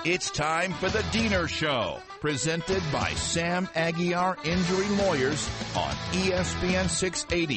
It's time for the Diener Show, presented by Sam Aguiar Injury Lawyers on ESPN 680,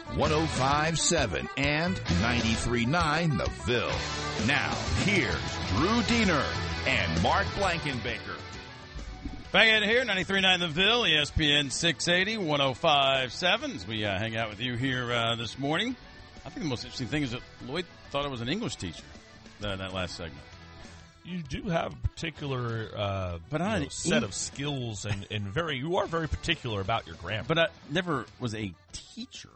105.7, and 93.9 The Ville. Now, here's Drew Diener and Mark Blankenbaker. Back in here, 93.9 The Ville, ESPN 680, 105.7, as we hang out with you here this morning. I think the most interesting thing is that Lloyd thought I was an English teacher in that last segment. You do have a particular set of skills, and you are very particular about your grammar. But I never was a teacher.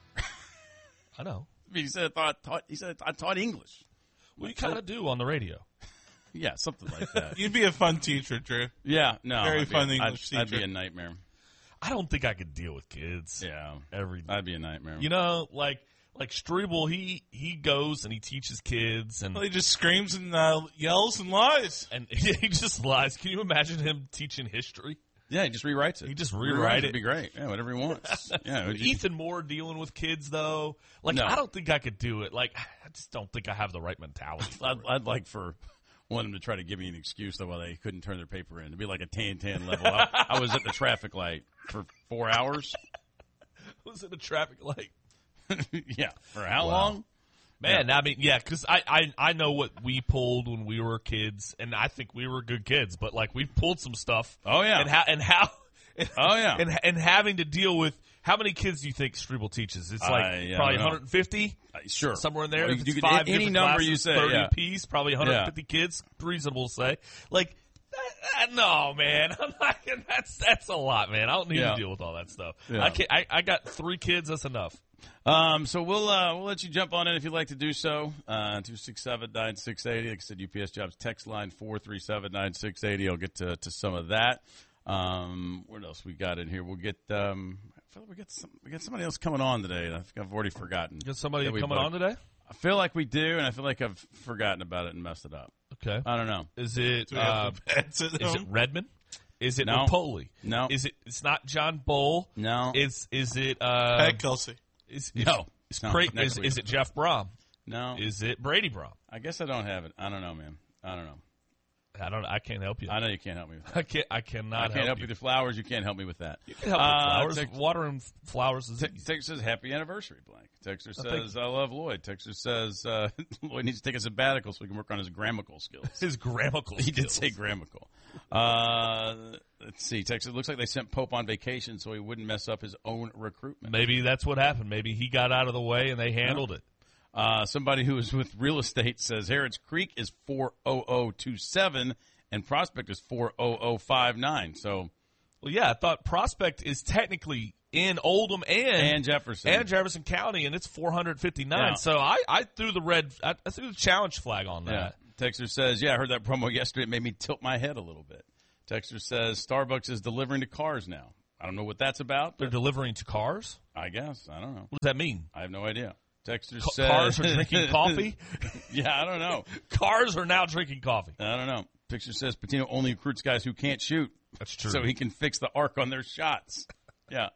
I know. He said I taught English. Well, you kind of do on the radio. Yeah, something like that. You'd be a fun teacher, Drew. Yeah, no. Very fun English teacher. I'd be a nightmare. I don't think I could deal with kids. Yeah. Every day. I'd be a nightmare. You know, like Struble, he goes and he teaches kids, and Well, he just screams and yells and lies. And he just lies. Can you imagine him teaching history? Yeah, he just rewrites it. He just rewrite it. It'd be great. Yeah, whatever he wants. Yeah. Ethan Moore dealing with kids, though. Like, No. I don't think I could do it. Like, I just don't think I have the right mentality. I'd like for one of them to try to give me an excuse that they couldn't turn their paper in. It'd be like a tan level. I was at the traffic light for 4 hours. Was it a traffic light? Yeah. For how Wow. long? Man, I mean, yeah, because I know what we pulled when we were kids, and I think we were good kids, but, like, we pulled some stuff. Oh, yeah. Oh, yeah. And having to deal with, how many kids do you think Struble teaches? It's like probably 150? Sure. Somewhere in there. Well, If you it's could- 5 any different number classes, you say, 30 yeah. apiece, probably 150 kids, reasonable to say. Like, no, man. I'm not, that's a lot, man. I don't need to deal with all that stuff. Yeah. I got 3 kids, that's enough. So we'll let you jump on in if you'd like to do so. 267-9680. Like I said, UPS Jobs text line 437-9680. I'll get to some of that. What else we got in here? We'll get. I feel like we got somebody else coming on today. I think I've already forgotten. Got somebody coming on today? I feel like we do, and I feel like I've forgotten about it and messed it up. Okay. I don't know. Is it Redmond? Is it No. Napoli? No. It's not John Bull? No. Is it Pat Kelsey. No. Is it Jeff Brom? No. Is it Brady Brom? I guess I don't have it. I don't know, man. I don't know. I can't help you. I know you can't help me with that. I cannot I can't help you you. with the flowers. You can't help me with that. You can help with flowers. Watering flowers is easy. Texter says, happy anniversary, blank. Texter says, I love Lloyd. Texter says, Lloyd needs to take a sabbatical so he can work on his grammatical skills. His grammatical He did skills. say grammatical. Let's see. Texter, looks like they sent Pope on vacation so he wouldn't mess up his own recruitment. Maybe that's what happened. Maybe he got out of the way and they handled it. Somebody who is with real estate says Harrods Creek is 40027 and Prospect is 40059. So, well, yeah, I thought Prospect is technically in Oldham and Jefferson County, and it's 459. Yeah. So I threw the threw the challenge flag on that. Yeah. Texter says, I heard that promo yesterday. It made me tilt my head a little bit. Texter says Starbucks is delivering to cars now. I don't know what that's about. They're delivering to cars? I guess. I don't know. What does that mean? I have no idea. Texter says Cars are drinking coffee? Yeah, I don't know. Cars are now drinking coffee. I don't know. Texter says Patino only recruits guys who can't shoot. That's true. So he can fix the arc on their shots. Yeah.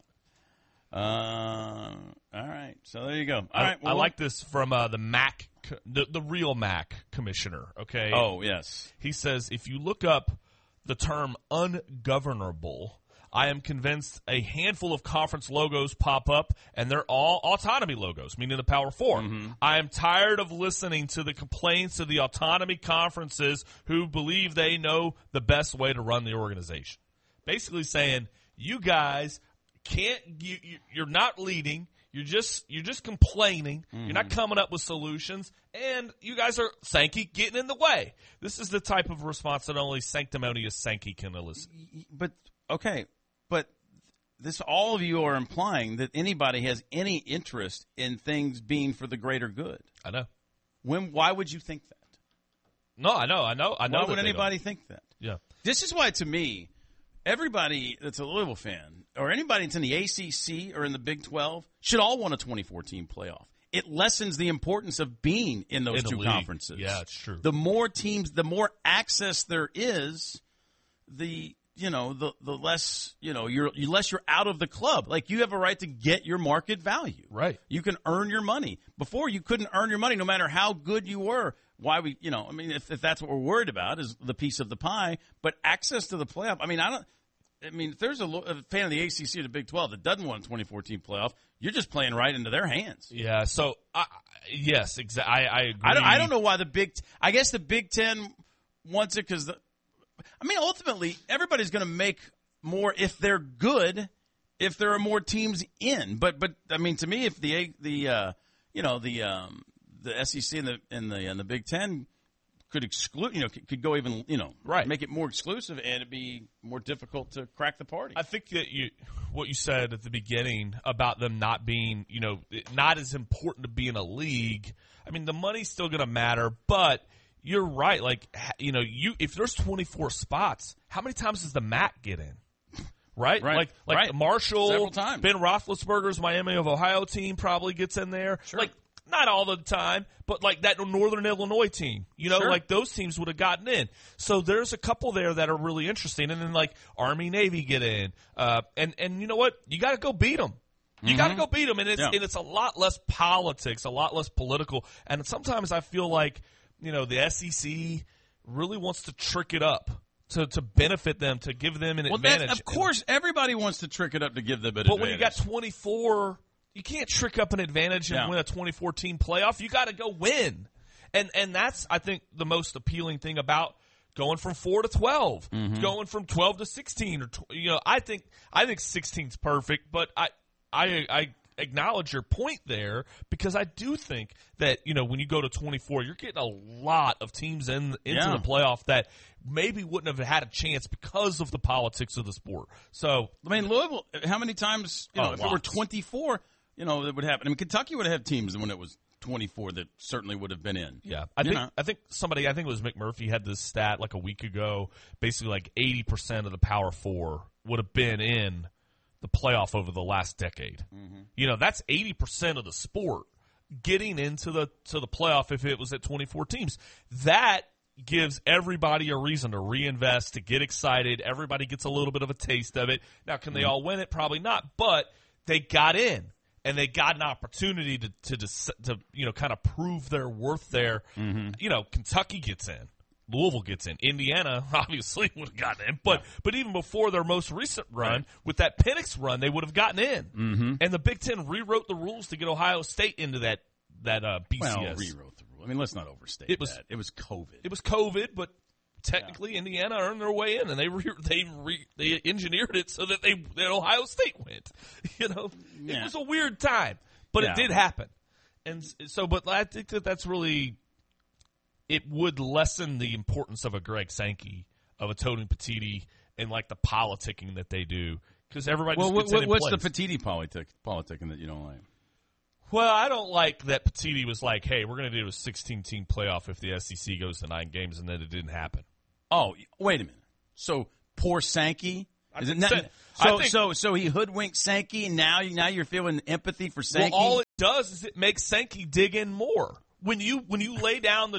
All right. So there you go. All right. I like this from the MAC, the real MAC commissioner. Okay. Oh, yes. He says if you look up the term ungovernable, I am convinced a handful of conference logos pop up, and they're all autonomy logos, meaning the Power Four. Mm-hmm. I am tired of listening to the complaints of the autonomy conferences who believe they know the best way to run the organization. Basically saying, you guys can't, you're not leading. You're just complaining. Mm-hmm. You're not coming up with solutions, and you guys are Sankey getting in the way. This is the type of response that only sanctimonious Sankey can elicit. But okay, but this all of you are implying that anybody has any interest in things being for the greater good. I know. Why would you think that? No, I know. Why would anybody think that? Yeah. This is why, to me, everybody that's a Louisville fan or anybody that's in the ACC or in the Big 12 should all want a 2014 playoff. It lessens the importance of being in those two conferences. Yeah, it's true. The more teams, the more access there is, the less, you're out of the club. Like, you have a right to get your market value. Right. You can earn your money. Before, you couldn't earn your money no matter how good you were. why we, I mean, if that's what we're worried about is the piece of the pie, but access to the playoff. I mean, if there's a fan of the ACC or the Big 12 that doesn't want a 2014 playoff, you're just playing right into their hands. Yeah. So, yes, exactly. I agree. I don't know why I guess the Big 10 wants it because ultimately everybody's going to make more if they're good, if there are more teams in. But I mean, to me, if the SEC and the Big 10 could exclude, could go even, right, make it more exclusive, and it'd be more difficult to crack the party. I think that what you said at the beginning about them not being, not as important to be in a league. I mean, the money's still going to matter, but you're right. Like, if there's 24 spots, how many times does the MAC get in? Right? Like right. Marshall, Several times. Ben Roethlisberger's Miami of Ohio team probably gets in there. Sure. Like, not all the time, but like that Northern Illinois team, Sure. like those teams would have gotten in. So there's a couple there that are really interesting. And then like Army, Navy get in. And you know what? You got to go beat them. You got to go beat them. And it's a lot less politics, a lot less political. And sometimes I feel like, the SEC really wants to trick it up. To benefit them, to give them an advantage. Of course, everybody wants to trick it up to give them an advantage. But when you got 24, you can't trick up an advantage and win a 2014 playoff. You got to go win. And that's, I think, the most appealing thing about going from 4 to 12, going from 12 to 16. I think 16's perfect, but I acknowledge your point there because I do think that, when you go to 24, you're getting a lot of teams into the playoff that maybe wouldn't have had a chance because of the politics of the sport. So, I mean, Louisville, how many times, if it were 24, it would happen. I mean, Kentucky would have had teams when it was 24 that certainly would have been in. Yeah. I think it was McMurphy had this stat like a week ago, basically like 80% of the Power Four would have been in the playoff over the last decade. That's 80% of the sport getting into the playoff if it was at 24 teams. That gives everybody a reason to reinvest, to get excited. Everybody gets a little bit of a taste of it. Now, can they all win it? Probably not. But they got in, and they got an opportunity to kind of prove their worth there. Kentucky gets in. Louisville gets in. Indiana obviously would have gotten in. But even before their most recent run, with that Penix run, they would have gotten in. And the Big Ten rewrote the rules to get Ohio State into that BCS. Well, rewrote the rule. I mean, let's not overstate that. It was COVID. It was COVID, but technically Indiana earned their way in, and they engineered it so that Ohio State went. It was a weird time, but it did happen. And so, but I think that's really, it would lessen the importance of a Greg Sankey, of a Tony Petitti, and like the politicking that they do, because everybody. Well, what's the Petitti politicking that you don't like? Well, I don't like that Petitti was like, hey, we're going to do a 16-team playoff if the SEC goes to 9 games, and then it didn't happen. Oh, wait a minute. So poor Sankey? So he hoodwinked Sankey, and now you're feeling empathy for Sankey? Well, all it does is it makes Sankey dig in more. When you lay down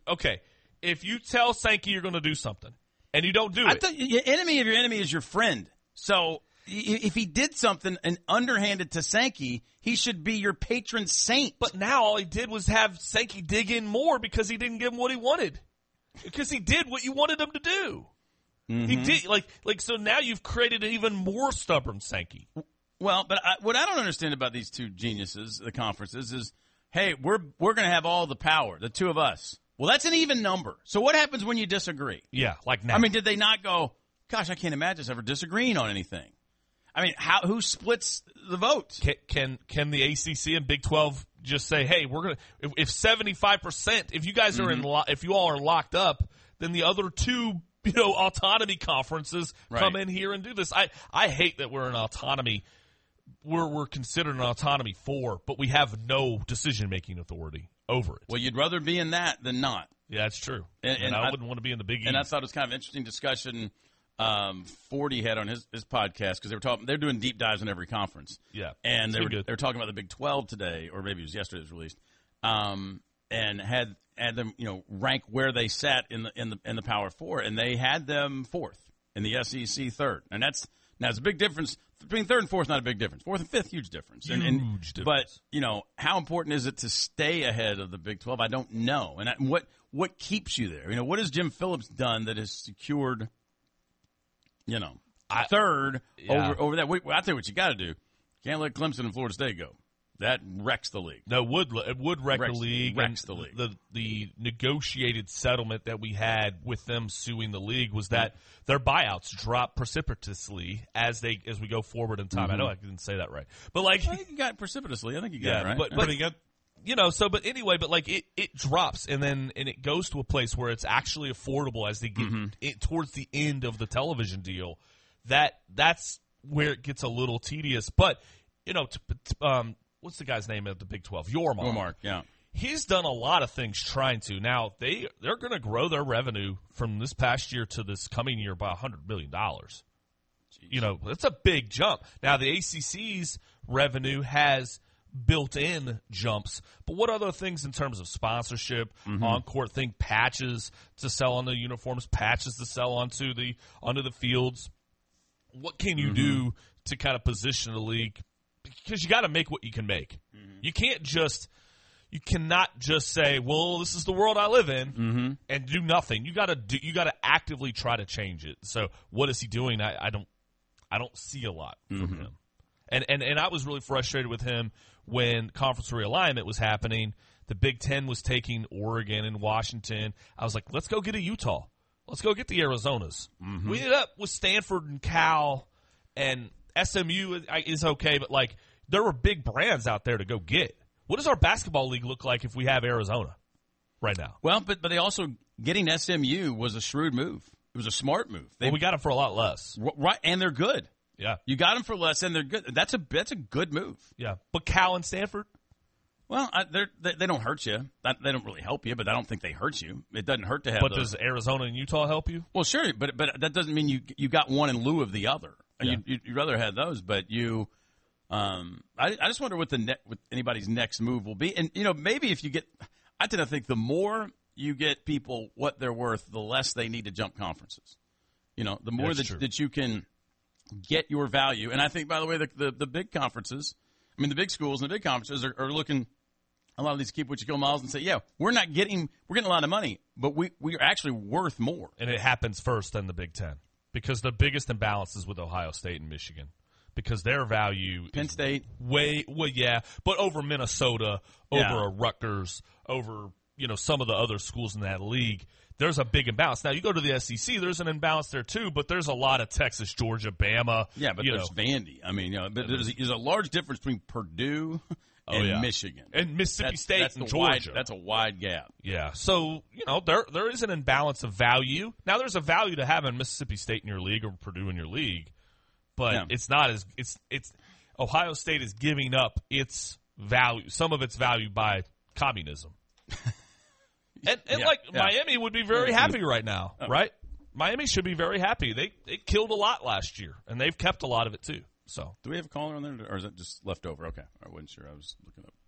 if you tell Sankey you're going to do something, and you don't do it. I thought your enemy of your enemy is your friend. So if he did something and underhanded to Sankey, he should be your patron saint. But now all he did was have Sankey dig in more because he didn't give him what he wanted. Because he did what you wanted him to do. He did so now you've created an even more stubborn Sankey. Well, but what I don't understand about these two geniuses, the conferences, is, hey, we're going to have all the power, the two of us. Well, that's an even number. So what happens when you disagree? Yeah, like now. I mean, did they not go, gosh, I can't imagine us ever disagreeing on anything? I mean, who splits the votes? Can the ACC and Big 12 just say, hey, we're going to – if 75%, if you guys are if you all are locked up, then the other two – autonomy conferences come in here and do this. I hate that we're an autonomy. We're considered an autonomy 4, but we have no decision-making authority over it. Well, you'd rather be in that than not. Yeah, that's true. And I wouldn't want to be in the Big East. And I thought it was kind of an interesting discussion 40 had on his podcast, because they're doing deep dives in every conference. Yeah, and they were talking about the Big 12 today, or maybe it was yesterday it was released, and had them rank where they sat in the Power Four, and they had them 4th, in the SEC 3rd, and that's Now, it's a big difference. Between third and fourth, not a big difference. Fourth and fifth, huge difference. Huge difference. But, how important is it to stay ahead of the Big 12? I don't know. And what keeps you there? What has Jim Phillips done that has secured, third over that? I'll tell you what you got to do. Can't let Clemson and Florida State go. That wrecks the league. No, it would wreck the league. Wrecks the league. The negotiated settlement that we had with them suing the league was that their buyouts drop precipitously as we go forward in time. I know I didn't say that right, but I think you got precipitously. I think you got it right. But Pretty good. But anyway, it drops and it goes to a place where it's actually affordable as they get towards the end of the television deal. That's where it gets a little tedious. But what's the guy's name at the Big 12? Yormark. Yeah. He's done a lot of things trying to. Now, they're going to grow their revenue from this past year to this coming year by $100 million. That's a big jump. Now, the ACC's revenue has built-in jumps, but what other things in terms of sponsorship, on-court thing, patches to sell on the uniforms, patches to sell onto the fields? What can you do to kind of position the league? Because you got to make what you can make. You cannot just say, "Well, this is the world I live in," and do nothing. You got to actively try to change it. So, what is he doing? I don't see a lot from him. And I was really frustrated with him when conference realignment was happening. The Big Ten was taking Oregon and Washington. I was like, let's go get a Utah. Let's go get the Arizonas. We ended up with Stanford and Cal, and SMU is okay, but there were big brands out there to go get. What does our basketball league look like if we have Arizona right now? Well, but they also getting SMU was a shrewd move. It was a smart move. We got them for a lot less, right? And they're good. Yeah, you got them for less, and they're good. That's a good move. Yeah, but Cal and Stanford. Well, they don't hurt you. They don't really help you, but I don't think they hurt you. It doesn't hurt to have. But does Arizona and Utah help you? Well, sure, but that doesn't mean you got one in lieu of the other. Yeah. You'd rather have those, but you. I just wonder what what anybody's next move will be, and maybe if you get, I tend to think the more you get people what they're worth, the less they need to jump conferences. The more that you can get your value, and I think by the way the big conferences, the big schools and the big conferences are looking. A lot of these keep what you kill miles and say, yeah, we're getting a lot of money, but we are actually worth more. And it happens first in the Big Ten because the biggest imbalance is with Ohio State and Michigan because their value Penn State. But over Minnesota, over a Rutgers, over some of the other schools in that league, there's a big imbalance. Now, you go to the SEC, there's an imbalance there too, but there's a lot of Texas, Georgia, Bama. Yeah, but there's Vandy. But there's a large difference between Purdue and Michigan. And Mississippi State and Georgia. That's a wide gap. Yeah. So, there is an imbalance of value. Now, there's a value to having Mississippi State in your league or Purdue in your league, but it's not as – it's Ohio State is giving up its value, some of its value by communism. Miami would be very happy right now, right? Miami should be very happy. They killed a lot last year, and they've kept a lot of it too. So, do we have a caller on there, or is that just left over? Okay, I wasn't sure. I was looking up.